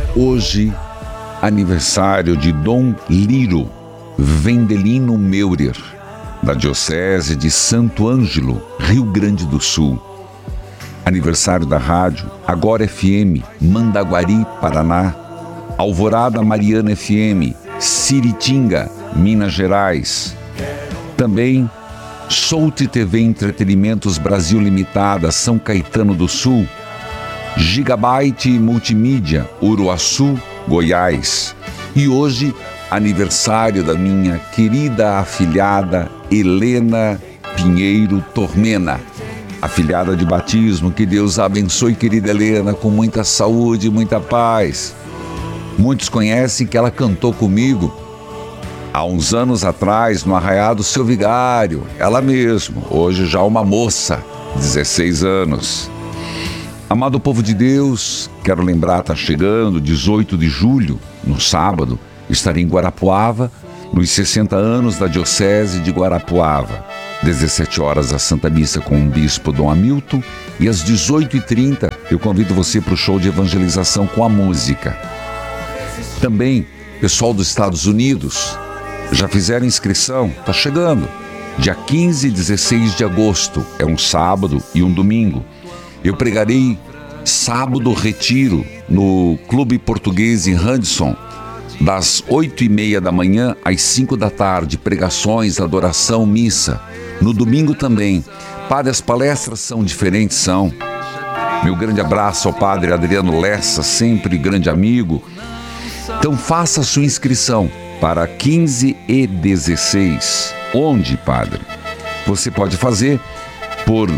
Hoje, aniversário de Dom Liro Vendelino Meurer, da Diocese de Santo Ângelo, Rio Grande do Sul. Aniversário da rádio Agora FM, Mandaguari, Paraná. Alvorada Mariana FM, Siritinga, Minas Gerais. Também Solte TV Entretenimentos Brasil Limitada, São Caetano do Sul. Gigabyte Multimídia, Uruaçu, Goiás. E hoje, aniversário da minha querida afilhada Helena Pinheiro Tormena, afilhada de batismo. Que Deus a abençoe, querida Helena, com muita saúde e muita paz. Muitos conhecem que ela cantou comigo há uns anos atrás no Arraiá do Seu Vigário, ela mesma, hoje já uma moça, 16 anos. Amado povo de Deus, quero lembrar, está chegando, 18 de julho, no sábado, estarei em Guarapuava, nos 60 anos da Diocese de Guarapuava. 17 horas a Santa Missa com o Bispo Dom Hamilton e às 18h30 eu convido você para o show de evangelização com a música. Também, pessoal dos Estados Unidos, já fizeram inscrição? Está chegando. Dia 15 e 16 de agosto, é um sábado e um domingo. Eu pregarei sábado retiro no Clube Português em Hudson, das 8h30 da manhã às 5 da tarde, pregações, adoração, missa. No domingo também. Padre, as palestras são diferentes, são. Meu grande abraço ao Padre Adriano Lessa, sempre grande amigo. Então faça a sua inscrição para 15 e 16. Onde, Padre? Você pode fazer por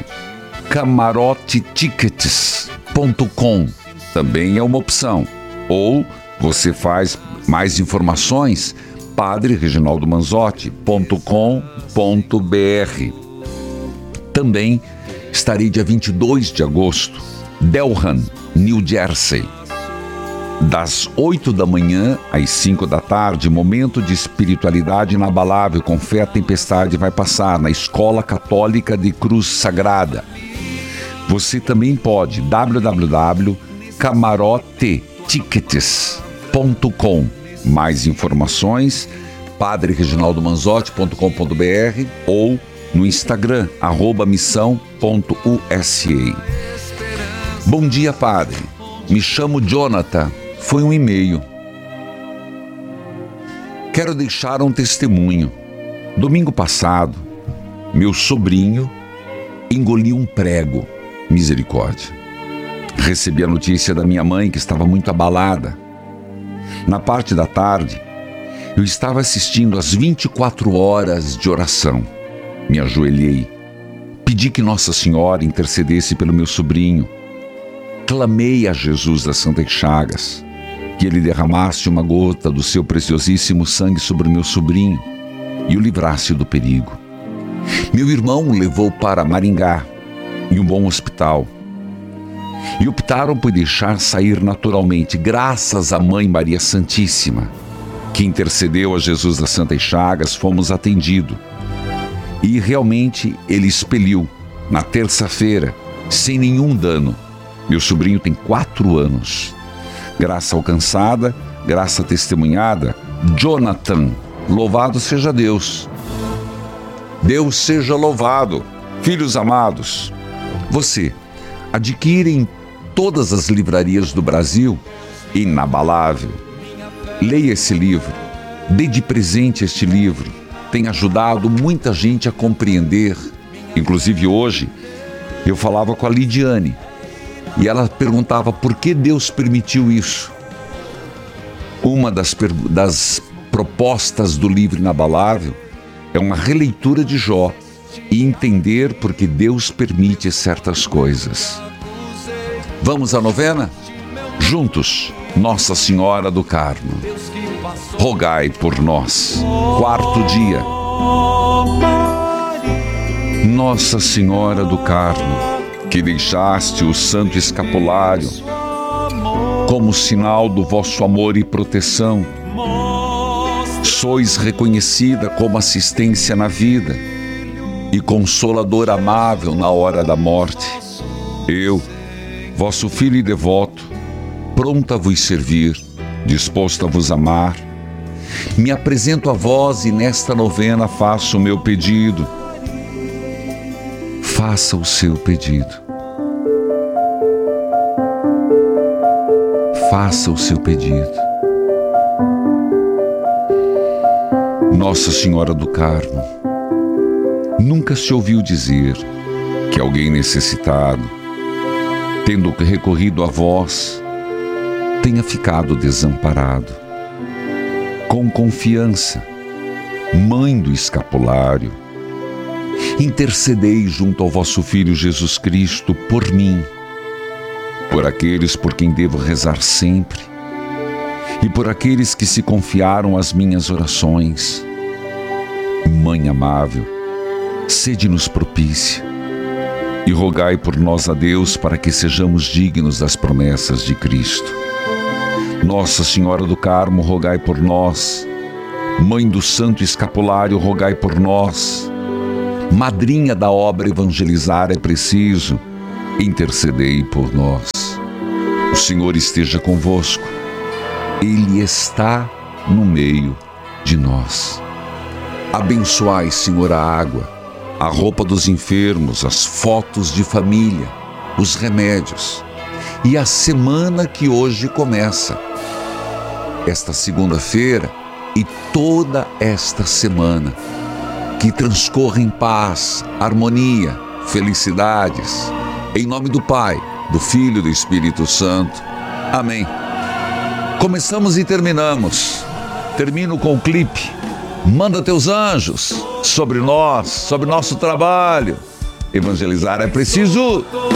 camarotetickets.com. Também é uma opção. Ou você faz mais informações, padrereginaldomanzotti.com.br. Também estarei dia 22 de agosto, Delran, New Jersey. Das 8 da manhã às 5 da tarde, momento de espiritualidade inabalável, com fé a tempestade vai passar, na Escola Católica de Cruz Sagrada. Você também pode, www.camarotetickets.com. Mais informações, padrereginaldomanzotti.com.br ou no Instagram, @missão.usa. Bom dia, Padre. Me chamo Jonathan. Foi um e-mail. Quero deixar um testemunho. Domingo passado, meu sobrinho engoliu um prego. Misericórdia. Recebi a notícia da minha mãe, que estava muito abalada. Na parte da tarde, eu estava assistindo às 24 horas de oração. Me ajoelhei. Pedi que Nossa Senhora intercedesse pelo meu sobrinho. Clamei a Jesus das Santas Chagas que ele derramasse uma gota do seu preciosíssimo sangue sobre o meu sobrinho e o livrasse do perigo. Meu irmão o levou para Maringá, em um bom hospital, e optaram por deixar sair naturalmente, graças à Mãe Maria Santíssima, que intercedeu a Jesus das Santas Chagas. Fomos atendidos e realmente ele expeliu na terça-feira, sem nenhum dano. Meu sobrinho tem 4 anos. Graça alcançada, graça testemunhada. Jonathan, louvado seja Deus. Deus seja louvado. Filhos amados, você adquire em todas as livrarias do Brasil, Inabalável. Leia esse livro, dê de presente este livro. Tem ajudado muita gente a compreender. Inclusive hoje, eu falava com a Lidiane, e ela perguntava por que Deus permitiu isso. Uma das propostas do livro Inabalável é uma releitura de Jó e entender por que Deus permite certas coisas. Vamos à novena? Juntos, Nossa Senhora do Carmo, rogai por nós. 4º dia. Nossa Senhora do Carmo, que deixaste o santo escapulário como sinal do vosso amor e proteção, sois reconhecida como assistência na vida e consolador amável na hora da morte. Eu, vosso filho e devoto, pronta a vos servir, disposto a vos amar. Me apresento a vós e nesta novena faço o meu pedido. Faça o seu pedido. Faça o seu pedido. Nossa Senhora do Carmo, nunca se ouviu dizer que alguém necessitado, tendo recorrido a vós, tenha ficado desamparado. Com confiança, Mãe do Escapulário, intercedei junto ao vosso Filho Jesus Cristo por mim, por aqueles por quem devo rezar sempre e por aqueles que se confiaram às minhas orações. Mãe amável, sede-nos propícia e rogai por nós a Deus para que sejamos dignos das promessas de Cristo. Nossa Senhora do Carmo, rogai por nós. Mãe do Santo Escapulário, rogai por nós. Madrinha da obra Evangelizar é Preciso, intercedei por nós. O Senhor esteja convosco. Ele está no meio de nós. Abençoai, Senhor, a água, a roupa dos enfermos, as fotos de família, os remédios e a semana que hoje começa. Esta segunda-feira e toda esta semana, que transcorra em paz, harmonia, felicidades, em nome do Pai, do Filho e do Espírito Santo. Amém. Começamos e terminamos. Termino com o clipe. Manda teus anjos sobre nós, sobre nosso trabalho. Evangelizar é preciso.